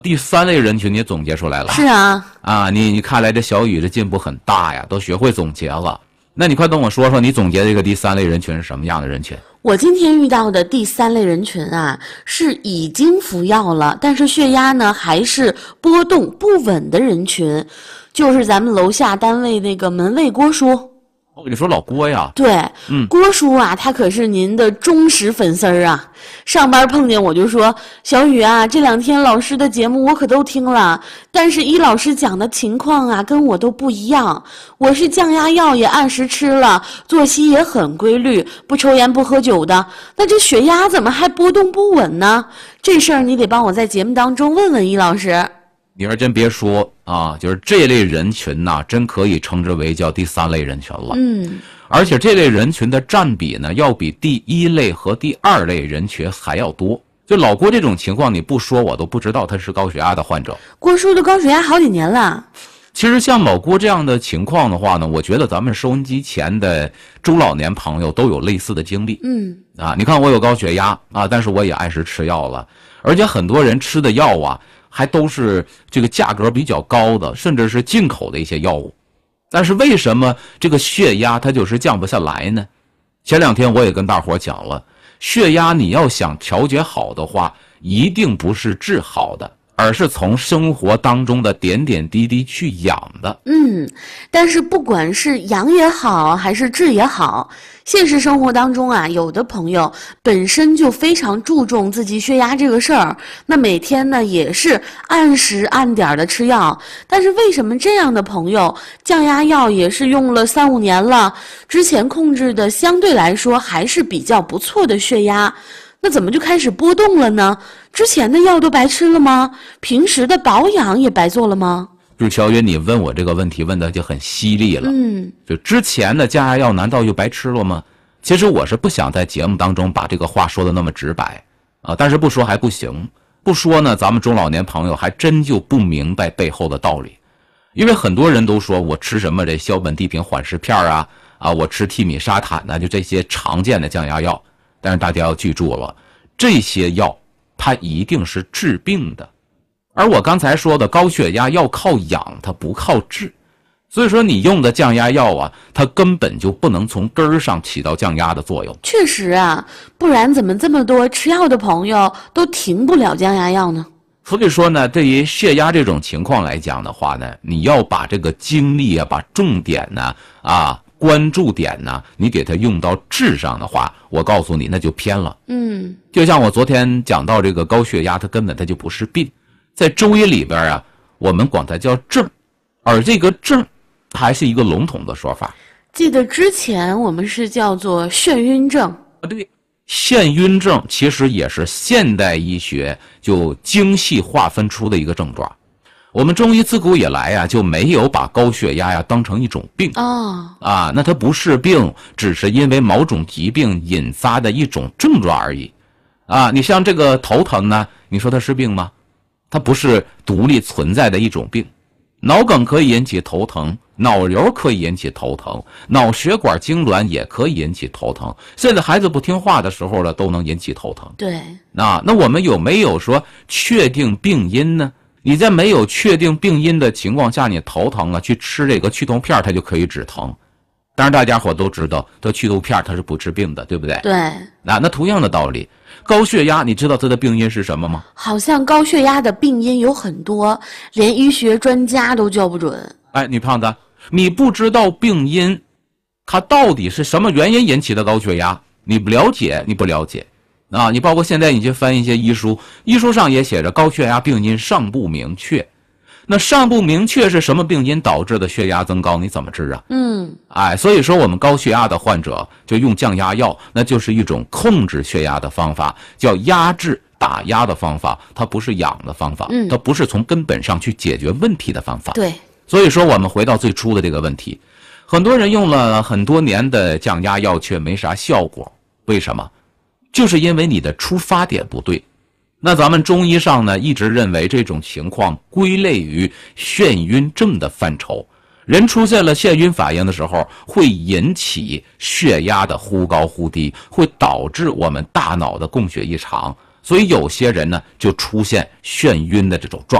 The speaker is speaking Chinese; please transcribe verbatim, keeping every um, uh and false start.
第三类人群你总结出来了。 是啊， 啊，你你看来这小雨的进步很大呀，都学会总结了。那你快跟我说说，你总结这个第三类人群是什么样的人群？ 我今天遇到的第三类人群啊，是已经服药了，但是血压呢还是波动不稳的人群，就是咱们楼下单位那个门卫郭叔。 我跟你说老郭呀， 对， 嗯， 郭叔啊，他可是您的忠实粉丝儿啊。上班碰见我就说，小雨啊，这两天老师的节目我可都听了，但是依老师讲的情况啊，跟我都不一样。我是降压药也按时吃了，作息也很规律，不抽烟不喝酒的，那这血压怎么还波动不稳呢？这事儿你得帮我在节目当中问问依老师。 你还真别说啊，就是这类人群呐、啊，真可以称之为叫第三类人群了。 嗯， 而且这类人群的占比呢，要比第一类和第二类人群还要多。就老郭这种情况，你不说我都不知道他是高血压的患者。 郭叔的高血压好几年了。 其实像老郭这样的情况的话呢，我觉得咱们收音机前的中老年朋友都有类似的经历。 嗯， 啊，你看我有高血压啊，但是我也按时吃药了，而且很多人吃的药啊，还都是这个价格比较高的，甚至是进口的一些药物。但是为什么这个血压它就是降不下来呢？前两天我也跟大伙讲了，血压你要想调节好的话，一定不是治好的，而是从生活当中的点点滴滴去养的。 嗯，但是不管是养也好，还是治也好，现实生活当中啊，有的朋友本身就非常注重自己血压这个事儿，那每天呢也是按时按点的吃药。但是为什么这样的朋友降压药也是用了三五年了，之前控制的相对来说还是比较不错的血压，那怎么就开始波动了呢？之前的药都白吃了吗？平时的保养也白做了吗？ 就是乔云，你问我这个问题问的就很犀利了。 嗯， 就之前的降压药难道就白吃了吗？其实我是不想在节目当中把这个话说的那么直白啊，但是不说还不行，不说呢，咱们中老年朋友还真就不明白背后的道理。因为很多人都说我吃什么这硝苯地平缓释片啊，啊，我吃替米沙坦呢，就这些常见的降压药。但是大家要记住了，这些药它一定是治病的，而我刚才说的高血压要靠养，它不靠治。所以说你用的降压药啊，它根本就不能从根儿上起到降压的作用。 确实啊，不然怎么这么多吃药的朋友都停不了降压药呢？ 所以说呢，对于血压这种情况来讲的话呢，你要把这个精力啊，把重点呢啊关注点呢，你给它用到治上的话，我告诉你那就偏了。 嗯， 就像我昨天讲到这个高血压，它根本它就不是病，在中医里边啊，我们管它叫症，而这个症还是一个笼统的说法。 记得之前我们是叫做眩晕症。 啊，对，眩晕症其实也是现代医学就精细划分出的一个症状。我们中医自古以来啊，就没有把高血压呀当成一种病。 哦， 啊，那它不是病，只是因为某种疾病引发的一种症状而已。啊，你像这个头疼呢，你说它是病吗？它不是独立存在的一种病。脑梗可以引起头疼，脑瘤可以引起头疼，脑血管痉挛也可以引起头疼，现在孩子不听话的时候呢，都能引起头疼。 对， 啊，那我们有没有说确定病因呢？你在没有确定病因的情况下，你头疼了，去吃这个去痛片，它就可以止疼。当然大家伙都知道，这去痛片它是不治病的，对不对？ 对。 那那同样的道理，高血压你知道它的病因是什么吗？ 好像高血压的病因有很多，连医学专家都叫不准。 哎，女胖子，你不知道病因，它到底是什么原因引起的高血压？你不了解，你不了解。啊，你包括现在你去翻一些医书，医书上也写着高血压病因尚不明确。那尚不明确是什么病因导致的血压增高？你怎么治啊？ 嗯， 哎，所以说我们高血压的患者就用降压药，那就是一种控制血压的方法，叫压制打压的方法，它不是养的方法， 嗯， 它不是从根本上去解决问题的方法。 对， 所以说我们回到最初的这个问题，很多人用了很多年的降压药却没啥效果，为什么？就是因为你的出发点不对。那咱们中医上呢，一直认为这种情况归类于眩晕症的范畴。人出现了眩晕反应的时候，会引起血压的忽高忽低，会导致我们大脑的供血异常。 所以有些人呢就出现眩晕的这种状